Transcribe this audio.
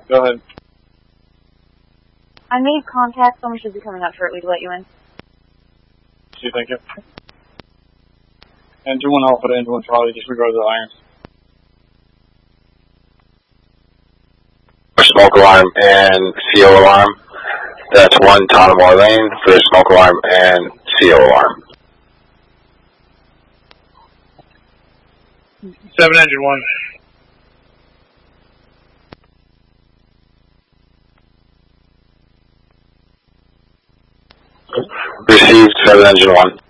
Go ahead. I made contact. Someone should be coming out shortly to let you in. See, thank you. Engine 1 Alpha to Engine 1 Charlie, disregard the irons. Smoke alarm and CO alarm. That's 1 Tonamore Lane for smoke alarm and CO alarm. 7 Engine 1. Received 7 Engine 1.